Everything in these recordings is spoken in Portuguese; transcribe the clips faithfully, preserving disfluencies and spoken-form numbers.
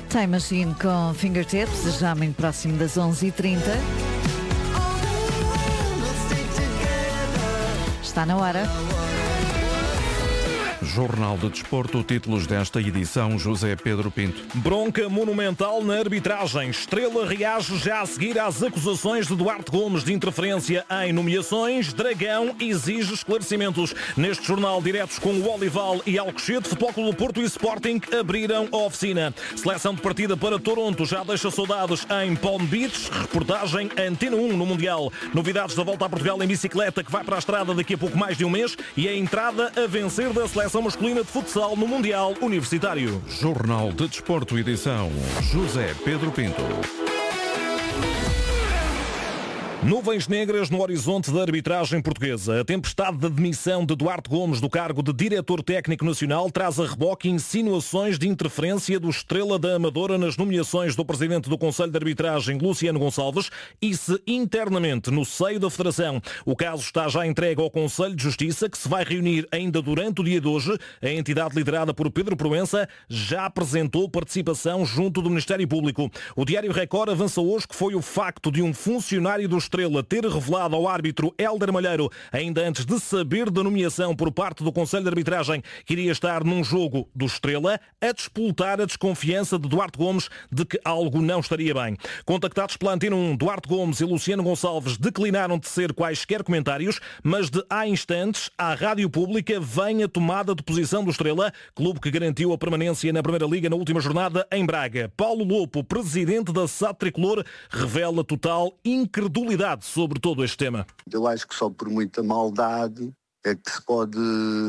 Time Machine com Fingertips, já muito próximo das onze e trinta. Está na hora. Jornal de Desporto, títulos desta edição, José Pedro Pinto. Bronca monumental na arbitragem. Estrela reage já a seguir às acusações de Duarte Gomes de interferência em nomeações. Dragão exige esclarecimentos. Neste jornal, diretos com o Olival e Alcochete, Futebol Clube do Porto e Sporting abriram a oficina. Seleção de partida para Toronto já deixa saudades em Palm Beach. Reportagem Antena um no Mundial. Novidades da volta a Portugal em bicicleta, que vai para a estrada daqui a pouco mais de um mês. E a entrada a vencer da seleção masculina de futsal no Mundial Universitário. Jornal de Desporto, edição José Pedro Pinto. Nuvens negras no horizonte da arbitragem portuguesa. A tempestade de demissão de Duarte Gomes do cargo de Diretor Técnico Nacional traz a reboque insinuações de interferência do Estrela da Amadora nas nomeações do Presidente do Conselho de Arbitragem, Luciano Gonçalves, e se internamente no seio da Federação. O caso está já entregue ao Conselho de Justiça, que se vai reunir ainda durante o dia de hoje. A entidade liderada por Pedro Proença já apresentou participação junto do Ministério Público. O Diário Record avança hoje que foi o facto de um funcionário do Estrela ter revelado ao árbitro Hélder Malheiro, ainda antes de saber da nomeação por parte do Conselho de Arbitragem, que iria estar num jogo do Estrela, a despoltar a desconfiança de Duarte Gomes de que algo não estaria bem. Contactados pela Antena um, Duarte Gomes e Luciano Gonçalves declinaram de ser quaisquer comentários, mas de há instantes, à Rádio Pública vem a tomada de posição do Estrela, clube que garantiu a permanência na Primeira Liga na última jornada em Braga. Paulo Lopo, presidente da S A D Tricolor, revela total incredulidade sobre todo este tema. Eu acho que só por muita maldade é que se pode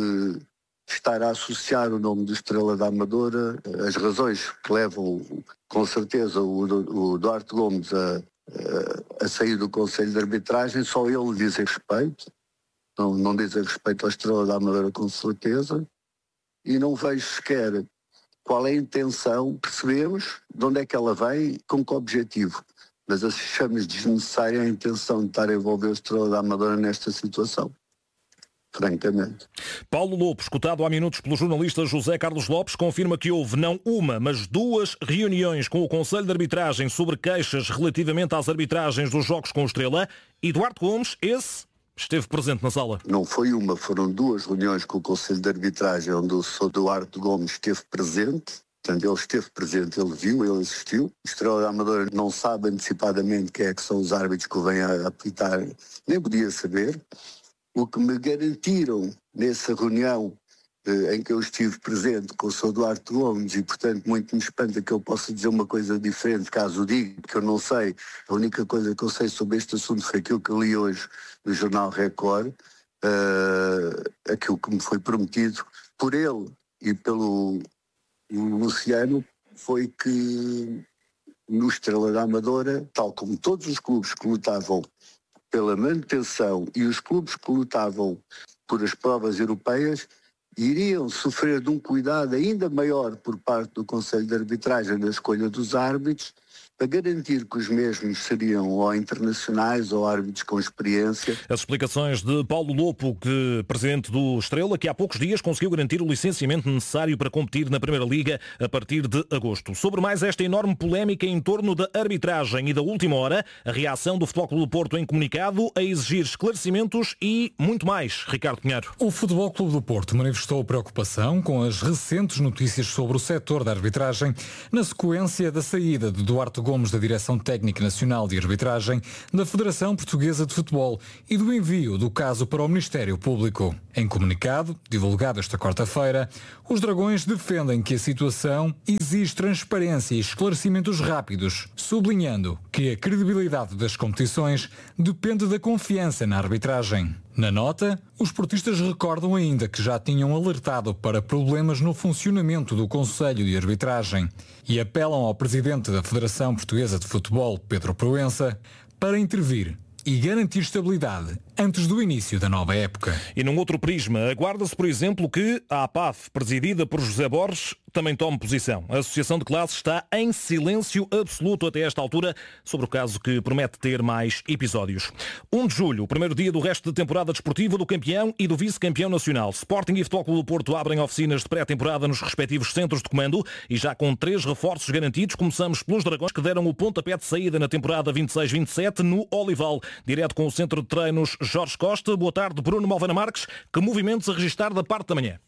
estar a associar o nome do Estrela da Amadora. As razões que levam, com certeza, o, o Duarte Gomes a, a, a sair do Conselho de Arbitragem, só ele dizem respeito. Não, não dizem respeito ao Estrela da Amadora, com certeza. E não vejo sequer qual é a intenção. Percebemos de onde é que ela vem, com que objetivo. Mas achamos desnecessária a intenção de estar a envolver o Estrela da Amadora nesta situação, francamente. Paulo Lopo, escutado há minutos pelo jornalista José Carlos Lopes, confirma que houve não uma, mas duas reuniões com o Conselho de Arbitragem sobre queixas relativamente às arbitragens dos jogos com o Estrela, e Duarte Gomes, esse, esteve presente na sala. Não foi uma, foram duas reuniões com o Conselho de Arbitragem onde o senhor Duarte Gomes esteve presente. Portanto, ele esteve presente, ele viu, ele assistiu. O Estrela da Amadora não sabe antecipadamente quem é que são os árbitros que o vêm a apitar, nem podia saber. O que me garantiram nessa reunião eh, em que eu estive presente com o senhor Duarte Gomes, e portanto muito me espanta que eu possa dizer uma coisa diferente, caso o diga, porque eu não sei. A única coisa que eu sei sobre este assunto foi aquilo que eu li hoje no Jornal Record, uh, aquilo que me foi prometido por ele e pelo o Luciano, foi que no Estrela da Amadora, tal como todos os clubes que lutavam pela manutenção e os clubes que lutavam por as provas europeias, iriam sofrer de um cuidado ainda maior por parte do Conselho de Arbitragem na escolha dos árbitros, para garantir que os mesmos seriam ou internacionais ou árbitros com experiência. As explicações de Paulo Lopo, que, presidente do Estrela, que há poucos dias conseguiu garantir o licenciamento necessário para competir na Primeira Liga a partir de agosto. Sobre mais esta enorme polémica em torno da arbitragem e da última hora, a reação do Futebol Clube do Porto em comunicado a exigir esclarecimentos e muito mais. Ricardo Pinheiro. O Futebol Clube do Porto manifestou preocupação com as recentes notícias sobre o setor da arbitragem na sequência da saída de Duarte Gomes da Direção Técnica Nacional de Arbitragem da Federação Portuguesa de Futebol e do envio do caso para o Ministério Público. Em comunicado, divulgado esta quarta-feira, os Dragões defendem que a situação exige transparência e esclarecimentos rápidos, sublinhando que a credibilidade das competições depende da confiança na arbitragem. Na nota, os portistas recordam ainda que já tinham alertado para problemas no funcionamento do Conselho de Arbitragem e apelam ao presidente da Federação Portuguesa de Futebol, Pedro Proença, para intervir e garantir estabilidade antes do início da nova época. E num outro prisma, aguarda-se, por exemplo, que a A P A F, presidida por José Borges, também tome posição. A Associação de Classes está em silêncio absoluto até esta altura sobre o caso que promete ter mais episódios. um de julho, o primeiro dia do resto de temporada desportiva do campeão e do vice-campeão nacional. Sporting e Futebol Clube do Porto abrem oficinas de pré-temporada nos respectivos centros de comando e já com três reforços garantidos. Começamos pelos Dragões, que deram o pontapé de saída na temporada vinte e seis vinte e sete no Olival. Direto com o centro de treinos Jorge Costa. Boa tarde, Bruno Malvena Marques. Que movimentos a registrar da parte da manhã?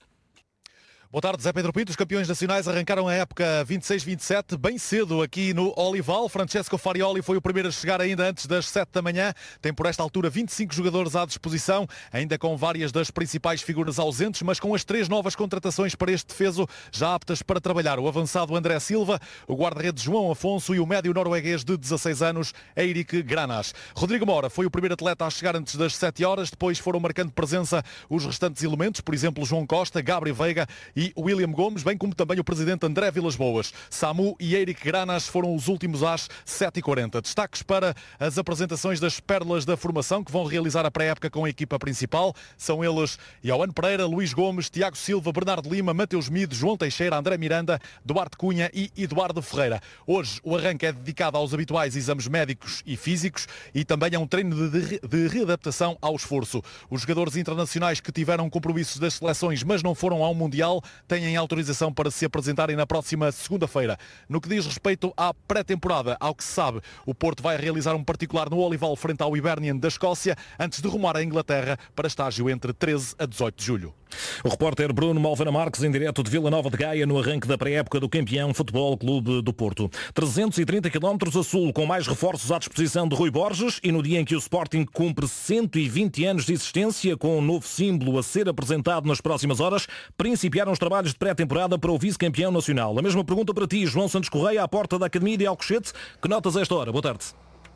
Boa tarde, Zé Pedro Pinto. Os campeões nacionais arrancaram a época vinte e seis vinte e sete bem cedo aqui no Olival. Francesco Farioli foi o primeiro a chegar ainda antes das sete da manhã. Tem por esta altura vinte e cinco jogadores à disposição, ainda com várias das principais figuras ausentes, mas com as três novas contratações para este defeso já aptas para trabalhar. O avançado André Silva, o guarda-redes João Afonso e o médio norueguês de dezasseis anos, Eirik Granas. Rodrigo Mora foi o primeiro atleta a chegar antes das sete horas. Depois foram marcando presença os restantes elementos, por exemplo, João Costa, Gabriel Veiga e William Gomes, bem como também o presidente André Vilas Boas. Samu e Eirik Granas foram os últimos às sete e quarenta. Destaques para as apresentações das pérolas da formação que vão realizar a pré-época com a equipa principal. São eles Ioane Pereira, Luís Gomes, Tiago Silva, Bernardo Lima, Mateus Mide, João Teixeira, André Miranda, Duarte Cunha e Eduardo Ferreira. Hoje o arranque é dedicado aos habituais exames médicos e físicos e também a um treino de, de readaptação ao esforço. Os jogadores internacionais que tiveram compromissos das seleções, mas não foram ao Mundial, têm autorização para se apresentarem na próxima segunda-feira. No que diz respeito à pré-temporada, ao que se sabe, o Porto vai realizar um particular no Olival frente ao Hibernian da Escócia, antes de rumar à Inglaterra para estágio entre treze a dezoito de julho. O repórter Bruno Malvena Marques, em direto de Vila Nova de Gaia, no arranque da pré-época do campeão Futebol Clube do Porto. trezentos e trinta quilómetros a sul, com mais reforços à disposição de Rui Borges, e no dia em que o Sporting cumpre cento e vinte anos de existência, com um novo símbolo a ser apresentado nas próximas horas, principiaram os trabalhos de pré-temporada para o vice-campeão nacional. A mesma pergunta para ti, João Santos Correia, à porta da Academia de Alcochete. Que notas a esta hora? Boa tarde.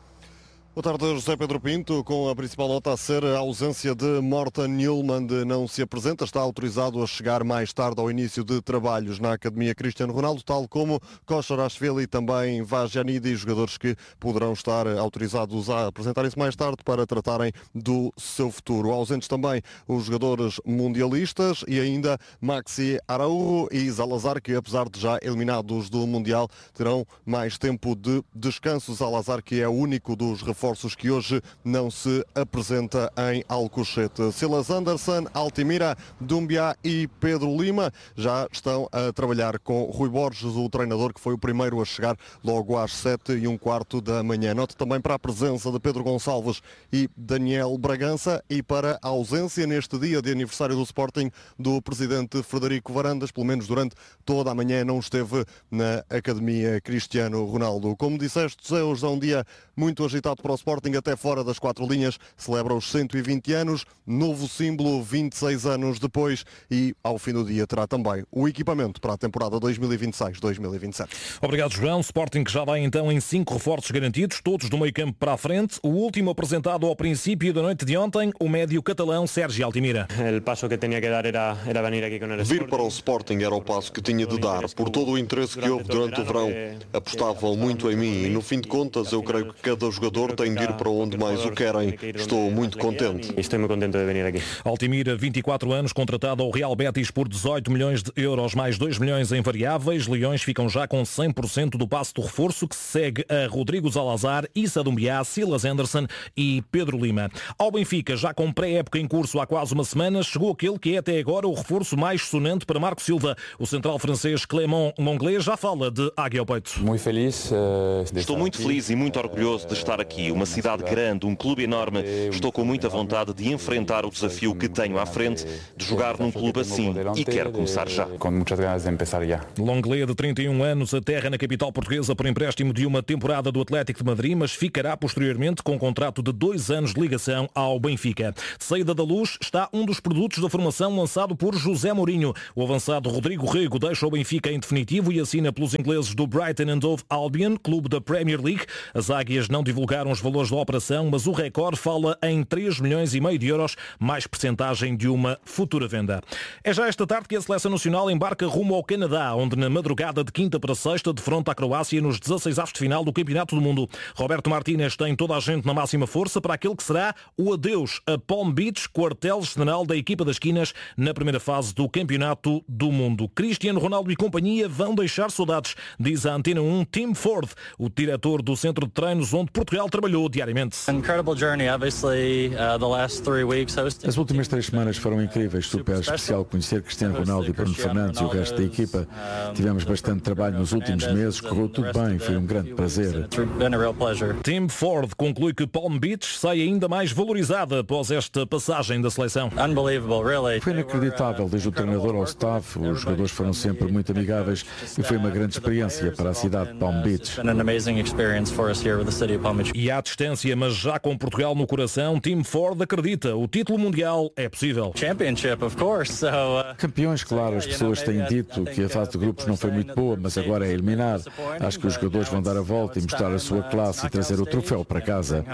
Boa tarde, José Pedro Pinto, com a principal nota a ser a ausência de Morten Newman, de não se apresenta, está autorizado a chegar mais tarde ao início de trabalhos na Academia Cristiano Ronaldo, tal como Košarashvili e também Vajanidi, jogadores que poderão estar autorizados a apresentarem-se mais tarde para tratarem do seu futuro. Ausentes também os jogadores mundialistas e ainda Maxi Araújo e Zalazar, que apesar de já eliminados do Mundial, terão mais tempo de descanso. Zalazar, que é o único dos reforços que hoje não se apresenta em Alcochete. Silas Anderson, Altimira, Doumbia e Pedro Lima já estão a trabalhar com Rui Borges, o treinador que foi o primeiro a chegar logo às sete e um quarto da manhã. Note também para a presença de Pedro Gonçalves e Daniel Bragança e para a ausência neste dia de aniversário do Sporting do presidente Frederico Varandas, pelo menos durante toda a manhã não esteve na Academia Cristiano Ronaldo. Como disseste, José, hoje é um dia muito agitado para o Sporting, até fora das quatro linhas, celebra os cento e vinte anos, novo símbolo vinte e seis anos depois, e ao fim do dia terá também o equipamento para a temporada dois mil e vinte e seis dois mil e vinte e sete. Obrigado, João. Sporting que já vai então em cinco reforços garantidos, todos do meio campo para a frente. O último apresentado ao princípio da noite de ontem, o médio catalão Sérgio Altimira. Vir para o Sporting era o passo que tinha de dar, por todo o interesse que houve durante o verão. Apostavam muito em mim e, no fim de contas, eu creio que cada jogador tem de ir para onde mais o querem. Estou muito contente. Estou muito contente de vir aqui. Altimira, vinte e quatro anos, contratado ao Real Betis por dezoito milhões de euros, mais dois milhões em variáveis. Leões ficam já com cem por cento do passe do reforço, que se segue a Rodrigo Zalazar, Issa Doumbia, Silas Anderson e Pedro Lima. Ao Benfica, já com pré-época em curso há quase uma semana, chegou aquele que é até agora o reforço mais sonante para Marco Silva. O central francês Clément Lenglet já fala de águia ao peito. Muito feliz. Uh, Estou muito feliz e muito orgulhoso de estar aqui. Uma cidade grande, um clube enorme. Estou com muita vontade de enfrentar o desafio que tenho à frente, de jogar num clube assim, e quero começar já. Com muitas ganas de começar já. Lenglet, de trinta e um anos, aterra na capital portuguesa por empréstimo de uma temporada do Atlético de Madrid, mas ficará posteriormente com um contrato de dois anos de ligação ao Benfica. De saída da luz está um dos produtos da formação lançado por José Mourinho. O avançado Rodrigo Rego deixa o Benfica em definitivo e assina pelos ingleses do Brighton and Hove Albion, clube da Premier League. As águias não divulgaram os valores da operação, mas o Record fala em três milhões e meio de euros, mais percentagem de uma futura venda. É já esta tarde que a Seleção Nacional embarca rumo ao Canadá, onde na madrugada de quinta para sexta defronta a Croácia nos dezasseis avos de final do Campeonato do Mundo. Roberto Martínez tem toda a gente na máxima força para aquele que será o adeus a Palm Beach, quartel-general da equipa das Quinas na primeira fase do Campeonato do Mundo. Cristiano Ronaldo e companhia vão deixar saudades, diz a Antena um Tim Ford, o diretor do centro de treinos onde Portugal trabalhou diariamente. As últimas três semanas foram incríveis, super especial conhecer Cristiano Ronaldo e Bruno Fernandes e o resto da equipa. Tivemos bastante trabalho nos últimos meses, correu tudo bem, foi um grande prazer. Tim Ford conclui que Palm Beach sai ainda mais valorizada após esta passagem da seleção. Foi inacreditável, desde o treinador ao staff, os jogadores foram sempre muito amigáveis e foi uma grande experiência para a cidade de Palm Beach. E à distância, mas já com Portugal no coração, Tim Ford acredita, o título mundial é possível. Campeões, claro, as pessoas têm dito que a fase de grupos não foi muito boa, mas agora é eliminar. Acho que os jogadores vão dar a volta e mostrar a sua classe e trazer o troféu para casa.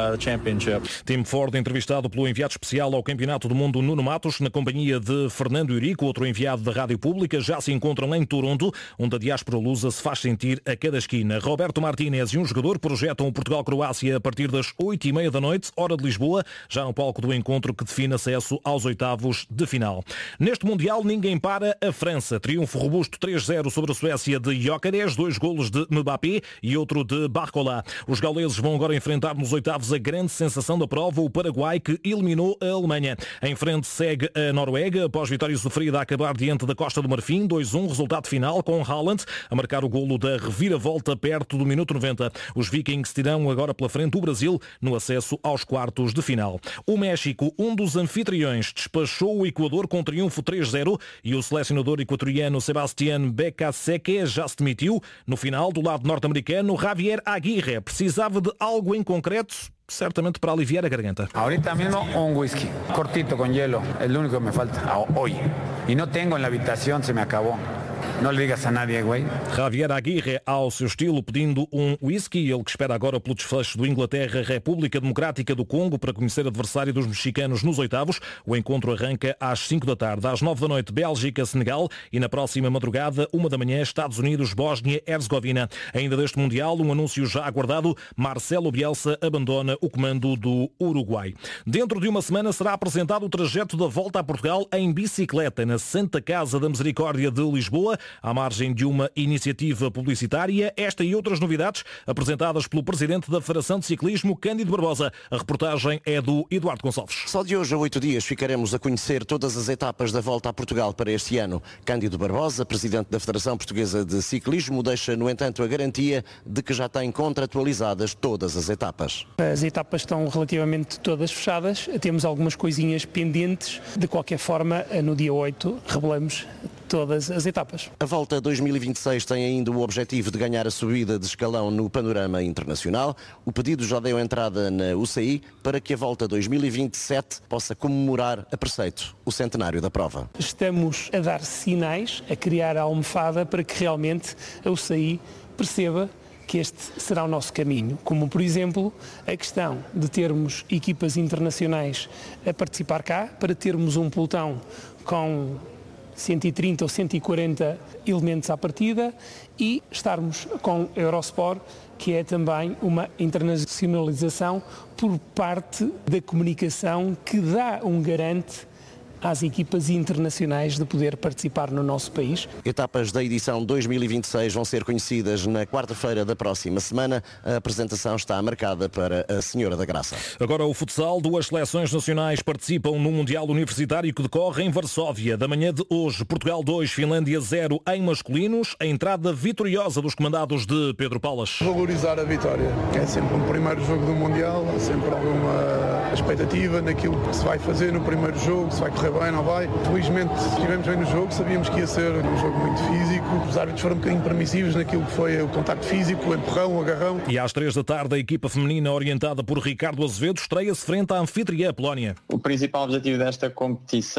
Tim Ford, entrevistado pelo enviado especial ao Campeonato do Mundo Nuno Matos, na companhia de Fernando Eurico, outro enviado da Rádio Pública, já se encontram em Toronto, onde a diáspora lusa se faz sentir a cada esquina. Roberto Martínez e um jogador projetam o Portugal-Croácia a partir das oito e meia da noite, hora de Lisboa, já no palco do encontro que define acesso aos oitavos de final. Neste Mundial ninguém para a França. Triunfo robusto três a zero sobre a Suécia de Gyökeres, dois golos de Mbappé e outro de Barcola. Os gauleses vão agora enfrentar nos oitavos a grande sensação da prova, o Paraguai, que eliminou a Alemanha. Em frente segue a Noruega, após vitória sofrida a acabar diante da Costa do Marfim, dois a um, resultado final, com Haaland a marcar o golo da reviravolta perto do minuto noventa. Os Vikings tirão agora pela frente o Brasil no acesso aos quartos de final. O México, um dos anfitriões, despachou o Equador com triunfo três a zero e o selecionador equatoriano Sebastián Becaseque já se demitiu. No final, do lado norte-americano, Javier Aguirre precisava de algo em concreto, certamente para aliviar a garganta. Ahorita mismo un whisky, cortito con hielo, es lo único que me falta hoy. Y no tengo en la habitación, se me acabó. Não lhe digas a nadie, güey. Javier Aguirre, ao seu estilo, pedindo um whisky, ele que espera agora pelo desfecho do Inglaterra-República Democrática do Congo para conhecer adversário dos mexicanos nos oitavos. O encontro arranca às cinco da tarde. Às nove da noite, Bélgica-Senegal e na próxima madrugada, uma da manhã, Estados Unidos-Bósnia-Herzegovina. Ainda deste Mundial, um anúncio já aguardado, Marcelo Bielsa abandona o comando do Uruguai. Dentro de uma semana será apresentado o trajeto da volta a Portugal em bicicleta na Santa Casa da Misericórdia de Lisboa, à margem de uma iniciativa publicitária. Esta e outras novidades apresentadas pelo presidente da Federação de Ciclismo, Cândido Barbosa. A reportagem é do Eduardo Gonçalves. Só de hoje a oito dias ficaremos a conhecer todas as etapas da volta a Portugal para este ano. Cândido Barbosa, presidente da Federação Portuguesa de Ciclismo, deixa, no entanto, a garantia de que já tem contratualizadas todas as etapas. As etapas estão relativamente todas fechadas. Temos algumas coisinhas pendentes. De qualquer forma, no dia oito, revelamos todas as etapas. A Volta dois mil e vinte e seis tem ainda o objetivo de ganhar a subida de escalão no panorama internacional. O pedido já deu entrada na U C I para que a Volta dois mil e vinte e sete possa comemorar a preceito o centenário da prova. Estamos a dar sinais, a criar a almofada para que realmente a U C I perceba que este será o nosso caminho, como por exemplo a questão de termos equipas internacionais a participar cá, para termos um pelotão com cento e trinta ou cento e quarenta elementos à partida e estarmos com a Eurosport, que é também uma internacionalização por parte da comunicação que dá um garante às equipas internacionais de poder participar no nosso país. Etapas da edição dois mil e vinte e seis vão ser conhecidas na quarta-feira da próxima semana. A apresentação está marcada para a Senhora da Graça. Agora o futsal. Duas seleções nacionais participam no Mundial Universitário que decorre em Varsóvia. Da manhã de hoje, Portugal dois, Finlândia zero em masculinos. A entrada vitoriosa dos comandados de Pedro Paulas. Valorizar a vitória. É sempre um primeiro jogo do Mundial, há sempre alguma expectativa naquilo que se vai fazer no primeiro jogo, se vai correr bem, não vai. Felizmente estivemos bem no jogo, sabíamos que ia ser um jogo muito físico. Os árbitros foram um bocadinho permissivos naquilo que foi o contacto físico, o empurrão, o agarrão. E às três da tarde, a equipa feminina orientada por Ricardo Azevedo estreia-se frente à anfitriã Polónia. O principal objetivo desta competição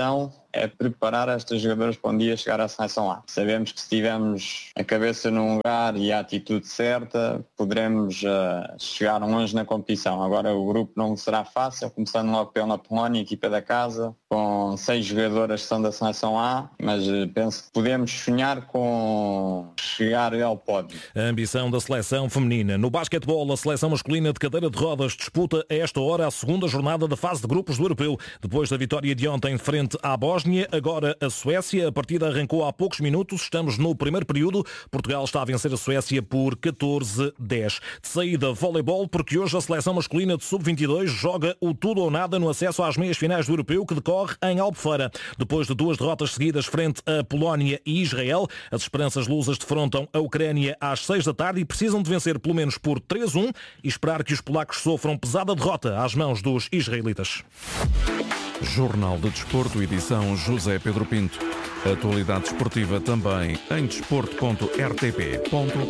é preparar estes jogadores para um dia chegar à seleção A. Sabemos que se tivermos a cabeça num lugar e a atitude certa, poderemos uh, chegar longe na competição. Agora o grupo não será fácil, começando logo pela Polónia, equipa da casa, com seis jogadoras que são da seleção A, mas uh, penso que podemos sonhar com chegar ao pódio. A ambição da seleção feminina. No basquetebol, a seleção masculina de cadeira de rodas disputa a esta hora a segunda jornada da fase de grupos do Europeu. Depois da vitória de ontem frente à Bósnia, agora a Suécia. A partida arrancou há poucos minutos. Estamos no primeiro período. Portugal está a vencer a Suécia por catorze a dez. De saída, voleibol, porque hoje a seleção masculina de sub vinte e dois joga o tudo ou nada no acesso às meias finais do Europeu, que decorre em Albufeira. Depois de duas derrotas seguidas frente a Polónia e Israel, as esperanças lusas defrontam a Ucrânia às seis da tarde e precisam de vencer pelo menos por três a um e esperar que os polacos sofram pesada derrota às mãos dos israelitas. Jornal de Desporto, edição José Pedro Pinto. Atualidade esportiva também em desporto ponto r t p ponto